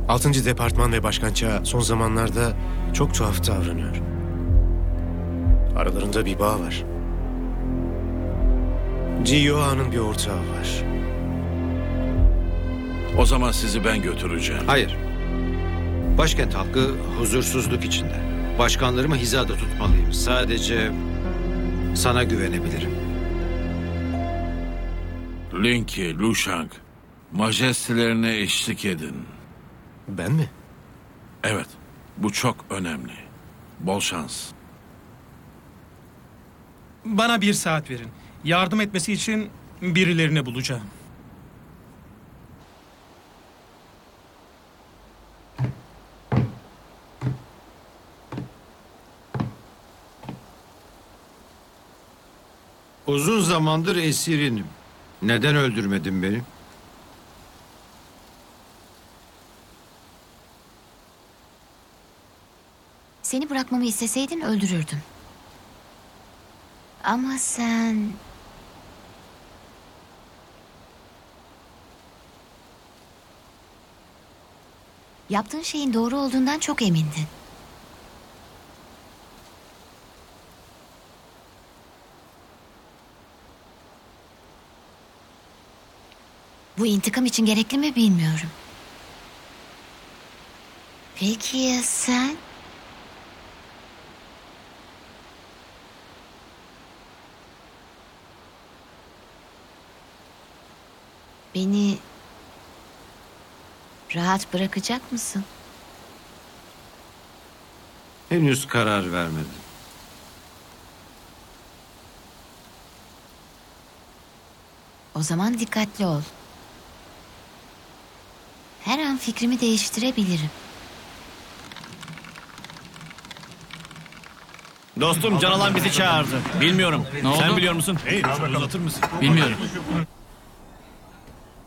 Altıncı Departman ve Başkan Cha son zamanlarda çok tuhaf davranıyor. Aralarında bir bağ var. G.O.A'nın bir ortağı var. O zaman sizi ben götüreceğim. Hayır. Başkent halkı huzursuzluk içinde. Başkanlarımı hizada tutmalıyım. Sadece sana güvenebilirim. Linky, Lushang, majestelerine eşlik edin. Ben mi? Evet, bu çok önemli. Bol şans. Bana 1 saat verin. Yardım etmesi için birilerini bulacağım. Uzun zamandır esirinim. Neden öldürmedin beni? Seni bırakmamı isteseydin öldürürdüm. Ama sen... Yaptığın şeyin doğru olduğundan çok emindin. Bu intikam için gerekli mi bilmiyorum. Peki ya sen? Beni rahat bırakacak mısın? Henüz karar vermedim. O zaman dikkatli ol. Her an fikrimi değiştirebilirim. Dostum Can Alan bizi çağırdı. Bilmiyorum. Ne Sen oldu? biliyor musun? Bilmiyorum.